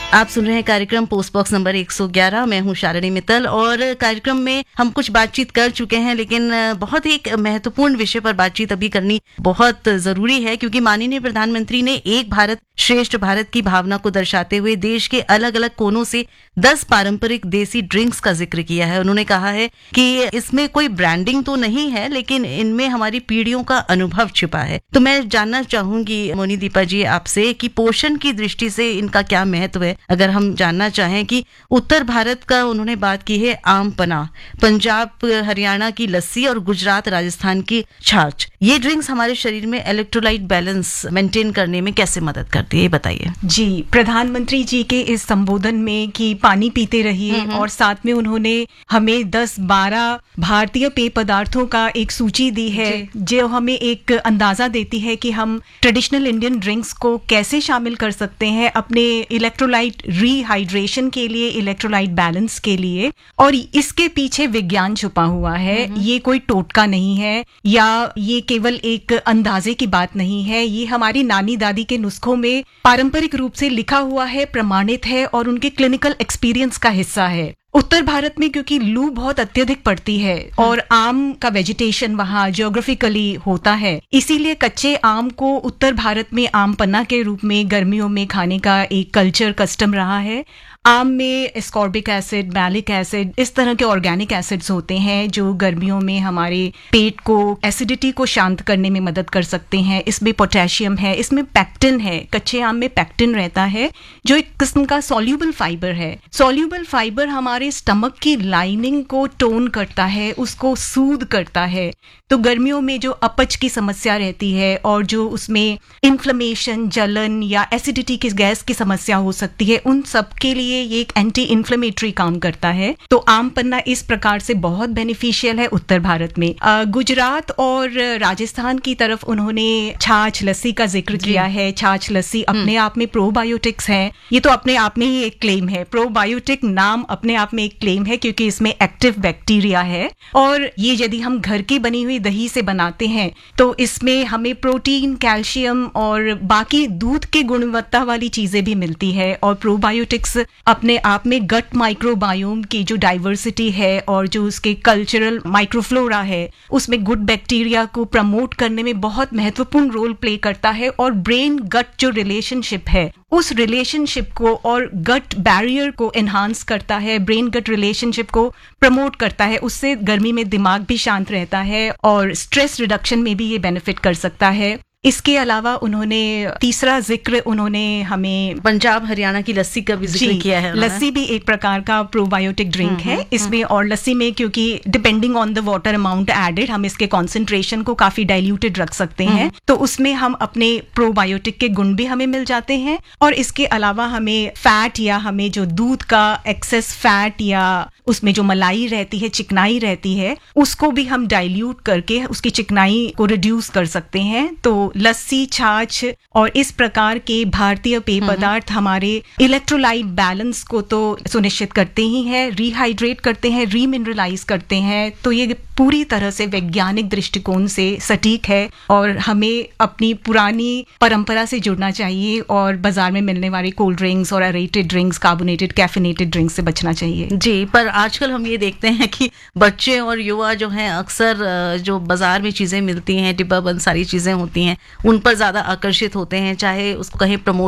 आप सुन रहे हैं कार्यक्रम पोस्ट बॉक्स नंबर 111। मैं हूं शालिनी मित्तल और कार्यक्रम में हम कुछ बातचीत कर चुके हैं, लेकिन बहुत ही एक महत्वपूर्ण विषय पर बातचीत अभी करनी बहुत जरूरी है, क्योंकि माननीय प्रधानमंत्री ने एक भारत श्रेष्ठ भारत की भावना को दर्शाते हुए देश के अलग अलग कोनों से 10 पारंपरिक देसी ड्रिंक्स का जिक्र किया है। उन्होंने कहा है कि इसमें कोई ब्रांडिंग तो नहीं है, लेकिन इनमें हमारी पीढ़ियों का अनुभव छिपा है। तो मैं जानना चाहूंगी मोनी दीपा जी आपसे कि पोषण की दृष्टि से इनका क्या महत्व है। अगर हम जानना चाहें कि उत्तर भारत का उन्होंने बात की है आम पन्ना, पंजाब हरियाणा की लस्सी और गुजरात राजस्थान की छाछ, ये ड्रिंक्स हमारे शरीर में इलेक्ट्रोलाइट बैलेंस मेंटेन करने में कैसे मदद करती है, ये बताइए। जी, प्रधानमंत्री जी के इस संबोधन में कि पानी पीते रहिए और साथ में उन्होंने हमें 10-12 भारतीय पेय पदार्थों का एक सूची दी है, जो हमें एक अंदाजा देती है कि हम ट्रेडिशनल इंडियन ड्रिंक्स को कैसे शामिल कर सकते हैं अपने इलेक्ट्रोलाइट रिहाइड्रेशन के लिए, इलेक्ट्रोलाइट बैलेंस के लिए। और इसके पीछे विज्ञान छुपा हुआ है। ये कोई टोटका नहीं है या ये केवल एक अंदाजे की बात नहीं है। ये हमारी नानी दादी के नुस्खों में पारंपरिक रूप से लिखा हुआ है, प्रमाणित है और उनके क्लिनिकल एक्सपीरियंस का हिस्सा है। उत्तर भारत में क्योंकि लू बहुत अत्यधिक पड़ती है और आम का वेजिटेशन वहाँ जियोग्राफिकली होता है, इसीलिए कच्चे आम को उत्तर भारत में आम पन्ना के रूप में गर्मियों में खाने का एक कल्चर कस्टम रहा है। आम में एस्कॉर्बिक एसिड, मैलिक एसिड, इस तरह के ऑर्गेनिक एसिड्स होते हैं जो गर्मियों में हमारे पेट को, एसिडिटी को शांत करने में मदद कर सकते हैं। इसमें पोटेशियम है, इसमें पैक्टिन है। कच्चे आम में पैक्टिन रहता है जो एक किस्म का सॉल्यूबल फाइबर है। सॉल्यूबल फाइबर हमारे स्टमक की लाइनिंग को टोन करता है, उसको सूद करता है। तो गर्मियों में जो अपच की समस्या रहती है और जो उसमें इन्फ्लेमेशन, जलन या एसिडिटी की गैस की समस्या हो सकती है, उन सब के लिए ये एक एंटी इन्फ्लेमेटरी काम करता है। तो आम पन्ना इस प्रकार से बहुत बेनिफिशियल है उत्तर भारत में। गुजरात और राजस्थान की तरफ उन्होंने छाछ लस्सी का जिक्र किया है। छाछ लस्सी अपने आप में प्रोबायोटिक्स है। ये तो अपने आप में ही एक क्लेम है। प्रोबायोटिक नाम अपने आप में एक क्लेम है क्योंकि इसमें एक्टिव बैक्टीरिया है। और ये यदि हम घर की बनी हुई दही से बनाते हैं तो इसमें हमें प्रोटीन, कैल्शियम और बाकी दूध की गुणवत्ता वाली चीजें भी मिलती है। और प्रोबायोटिक्स अपने आप में गट माइक्रोबायोम की जो डाइवर्सिटी है और जो उसके कल्चरल माइक्रोफ्लोरा है, उसमें गुड बैक्टीरिया को प्रमोट करने में बहुत महत्वपूर्ण रोल प्ले करता है। और ब्रेन गट जो रिलेशनशिप है, उस रिलेशनशिप को और गट बैरियर को एनहांस करता है, ब्रेन गट रिलेशनशिप को प्रमोट करता है। उससे गर्मी में दिमाग भी शांत रहता है और स्ट्रेस रिडक्शन में भी ये बेनिफिट कर सकता है। इसके अलावा उन्होंने तीसरा जिक्र उन्होंने हमें पंजाब हरियाणा की लस्सी का भी जिक्र किया है। लस्सी भी एक प्रकार का प्रोबायोटिक ड्रिंक है इसमें। और लस्सी में क्योंकि depending on the water amount added, हम इसके कॉन्सेंट्रेशन को काफी डाइल्यूटेड रख सकते हैं, तो उसमें हम अपने प्रोबायोटिक के गुण भी हमें मिल जाते हैं। और इसके अलावा हमें फैट या हमें जो दूध का एक्सेस फैट या उसमें जो मलाई रहती है, चिकनाई रहती है, उसको भी हम डाइल्यूट करके उसकी चिकनाई को रिड्यूस कर सकते हैं। तो लस्सी, छाछ और इस प्रकार के भारतीय पेय पदार्थ हमारे इलेक्ट्रोलाइट बैलेंस को तो सुनिश्चित करते ही हैं, रिहाइड्रेट करते हैं, रीमिनरलाइज करते हैं। तो ये पूरी तरह से वैज्ञानिक दृष्टिकोण से सटीक है और हमें अपनी पुरानी परंपरा से जुड़ना चाहिए और बाजार में मिलने वाली कोल्ड ड्रिंक्स और aerated drinks, carbonated, caffeinated drinks से बचना चाहिए। जी, पर आजकल हम ये देखते हैं कि बच्चे और युवा जो हैं अक्सर जो बाजार में चीजें मिलती हैं, डिब्बाबंद सारी चीजें होती हैं, उन पर ज्यादा आकर्षित होते हैं, चाहे उसको कहें प्रमोशन